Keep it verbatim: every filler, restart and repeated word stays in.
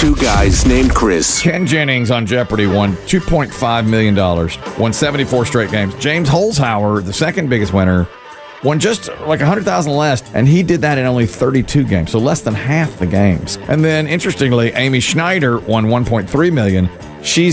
two guys named Chris. Ken Jennings on Jeopardy won two point five million dollars, won seventy-four straight games. James Holzhauer, the second biggest winner, won just like one hundred thousand dollars less, and he did that in only thirty-two games, so less than half the games. And then, interestingly, Amy Schneider won one point three million dollars. She's